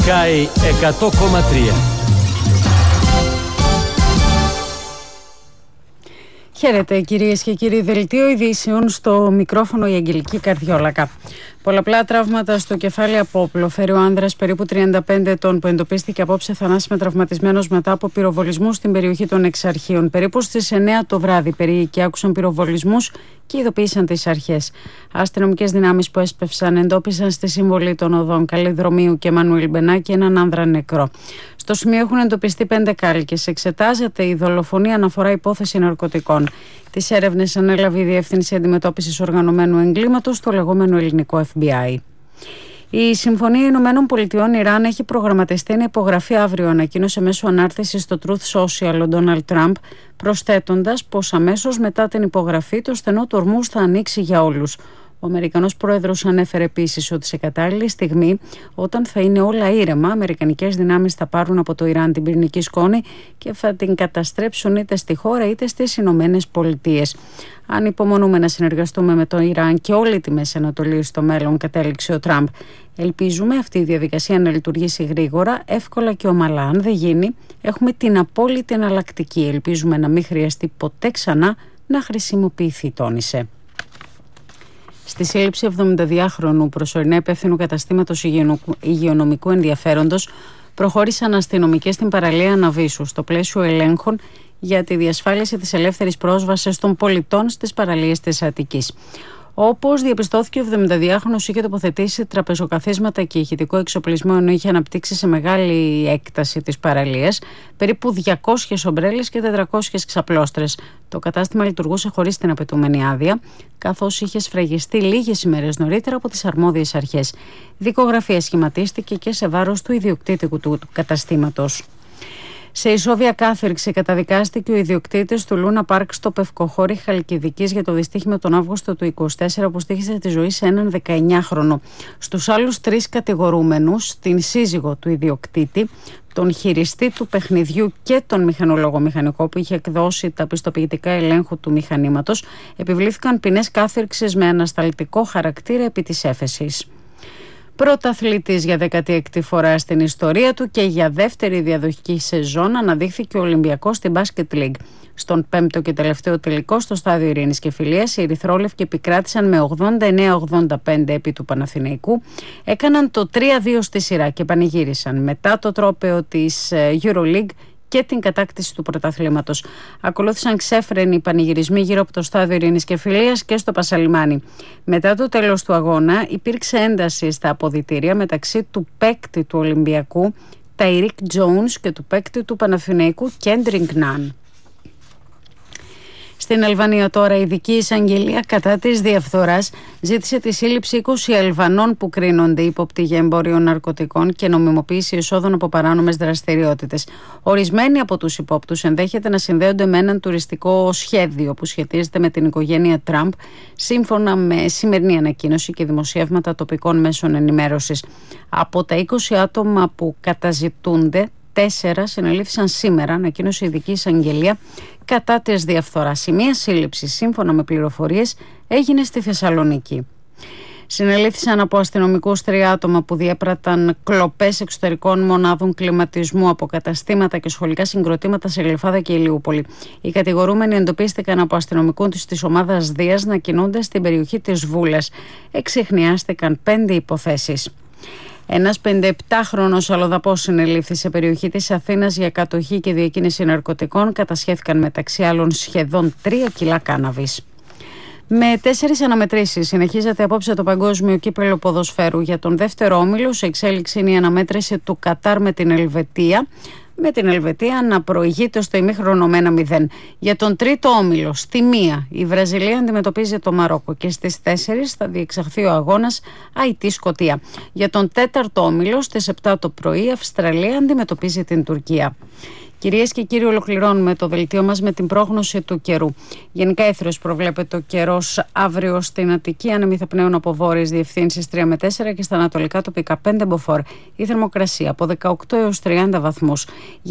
Sky 100,3. Χαίρετε κυρίες και κύριοι, δελτίο ειδήσεων, στο μικρόφωνο η Αγγελική Καρδιόλακα. Πολλαπλά τραύματα στο κεφάλι από όπλο φέρει ο άνδρας περίπου 35 ετών που εντοπίστηκε απόψε θανάσιμα τραυματισμένος μετά από πυροβολισμούς στην περιοχή των Εξαρχείων. Περίπου στις 9 το βράδυ περίοικοι άκουσαν πυροβολισμούς και ειδοποίησαν τις αρχές. Αστυνομικές δυνάμεις που έσπευσαν εντόπισαν στη συμβολή των οδών Καλλιδρομίου και Μανουήλ Μπενάκη έναν άνδρα νεκρό. Στο σημείο έχουν εντοπιστεί 5 κάλικες. Εξετάζεται η δολοφονία αναφορά υπόθεση ναρκωτικών. Τις έρευνες ανέλαβε η Διεύθυνση Αντιμετώπισης Οργανωμένου Εγκλήματος, το λεγόμενο ελληνικό FBI. Η Συμφωνία Ηνωμένων Πολιτειών Ιράν έχει προγραμματιστεί να υπογραφεί αύριο, ανακοίνωσε μέσω ανάρτησης στο Truth Social ο Ντόναλντ Τραμπ, προσθέτοντας πως αμέσως μετά την υπογραφή το στενό του ορμούς θα ανοίξει για όλους. Ο Αμερικανός Πρόεδρος ανέφερε επίσης ότι σε κατάλληλη στιγμή, όταν θα είναι όλα ήρεμα, αμερικανικές δυνάμεις θα πάρουν από το Ιράν την πυρηνική σκόνη και θα την καταστρέψουν είτε στη χώρα είτε στις Ηνωμένες Πολιτείες. Αν υπομονούμε να συνεργαστούμε με το Ιράν και όλη τη Μέση Ανατολή στο μέλλον, κατέληξε ο Τραμπ. Ελπίζουμε αυτή η διαδικασία να λειτουργήσει γρήγορα, εύκολα και ομαλά. Αν δεν γίνει, έχουμε την απόλυτη εναλλακτική. Ελπίζουμε να μην χρειαστεί ποτέ ξανά να χρησιμοποιηθεί, τόνισε. Στη σύλληψη 72χρονου προσωρινά υπεύθυνου καταστήματος υγειονομικού ενδιαφέροντος προχώρησαν αστυνομικές στην παραλία Αναβίσου στο πλαίσιο ελέγχων για τη διασφάλιση της ελεύθερης πρόσβασης των πολιτών στις παραλίες της Αττικής. Όπως διαπιστώθηκε, ο 72χρονος είχε τοποθετήσει τραπεζοκαθίσματα και ηχητικό εξοπλισμό, ενώ είχε αναπτύξει σε μεγάλη έκταση της παραλίας περίπου 200 ομπρέλες και 400 ξαπλώστρες. Το κατάστημα λειτουργούσε χωρίς την απαιτούμενη άδεια, καθώς είχε σφραγιστεί λίγες ημέρες νωρίτερα από τις αρμόδιες αρχές. Δικογραφία σχηματίστηκε και σε βάρος του ιδιοκτήτη του καταστήματος. Σε ισόβια κάθριξη καταδικάστηκε ο ιδιοκτήτης του Λούνα Πάρκ στο Πευκοχώρι Χαλκιδικής για το δυστύχημα τον Αύγουστο του 2024 που στοίχισε τη ζωή σε έναν 19χρονο. Στους άλλους 3 κατηγορούμενους, την σύζυγο του ιδιοκτήτη, τον χειριστή του παιχνιδιού και τον μηχανολόγο μηχανικό που είχε εκδώσει τα πιστοποιητικά ελέγχου του μηχανήματος, επιβλήθηκαν ποινές κάθριξης με ανασταλτικό χαρακτήρα επί της έφεσης. Πρωταθλητής για 16η φορά στην ιστορία του και για δεύτερη διαδοχική σεζόν αναδείχθηκε ο Ολυμπιακός στην Basket League. Στον 5ο και τελευταίο τελικό στο στάδιο Ειρήνης και Φιλίας, οι ερυθρόλευκοι επικράτησαν με 89-85 επί του Παναθηναϊκού, έκαναν το 3-2 στη σειρά και πανηγύρισαν μετά το τρόπαιο της EuroLeague και την κατάκτηση του πρωταθλήματος. Ακολούθησαν ξέφρενοι πανηγυρισμοί γύρω από το στάδιο Ειρήνης και Φιλίας και στο Πασαλιμάνι. Μετά το τέλος του αγώνα υπήρξε ένταση στα αποδυτήρια μεταξύ του παίκτη του Ολυμπιακού Ταϊρίκ Τζόουνς και του παίκτη του Παναθηναϊκού Κέντρινγκ Ναν. Στην Αλβανία τώρα η ειδική εισαγγελία κατά της διαφθοράς ζήτησε τη σύλληψη 20 Αλβανών που κρίνονται ύποπτοι για εμπόριο ναρκωτικών και νομιμοποίηση εσόδων από παράνομες δραστηριότητες. Ορισμένοι από τους υπόπτους ενδέχεται να συνδέονται με έναν τουριστικό σχέδιο που σχετίζεται με την οικογένεια Τραμπ, σύμφωνα με σημερινή ανακοίνωση και δημοσιεύματα τοπικών μέσων ενημέρωσης. Από τα 20 άτομα που καταζητούνται, 4 συνελήφθησαν σήμερα, ανακοίνωσε η ειδική εισαγγελία κατά της διαφθοράς. Η μία σύλληψη, σύμφωνα με πληροφορίες, έγινε στη Θεσσαλονίκη. Συνελήφθησαν από αστυνομικούς 3 άτομα που διέπραταν κλοπές εξωτερικών μονάδων κλιματισμού από καταστήματα και σχολικά συγκροτήματα σε Γλυφάδα και Ηλιούπολη. Οι κατηγορούμενοι εντοπίστηκαν από αστυνομικούς της ομάδας Δίας να κινούνται στην περιοχή της Βούλας. Εξιχνιάστηκαν 5 υποθέσεις. Ένας 57χρονος αλλοδαπός συνελήφθη σε περιοχή της Αθήνας για κατοχή και διακίνηση ναρκωτικών. Κατασχέθηκαν μεταξύ άλλων σχεδόν 3 κιλά κάναβης. Με 4 αναμετρήσεις συνεχίζεται απόψε το παγκόσμιο κύπελλο ποδοσφαίρου. Για τον δεύτερο όμιλο σε εξέλιξη είναι η αναμέτρηση του Κατάρ με την Ελβετία. Με την Ελβετία να προηγείται στο ημίχρονο με 1-0. Για τον τρίτο όμιλο, στη 1 η Βραζιλία αντιμετωπίζει το Μαρόκο και στις 4 θα διεξαχθεί ο αγώνας Αϊτή-Σκωτία. Για τον τέταρτο όμιλο, στις 7 το πρωί, η Αυστραλία αντιμετωπίζει την Τουρκία. Κυρίες και κύριοι, ολοκληρώνουμε το δελτίο μας με την πρόγνωση του καιρού. Γενικά έθριος προβλέπεται ο καιρός αύριο στην Αττική, άνεμοι θα πνέουν από βόρειες διευθύνσεις 3 με 4 και στα ανατολικά τοπικά 5 μποφόρ. Η θερμοκρασία από 18 έως 30 βαθμούς.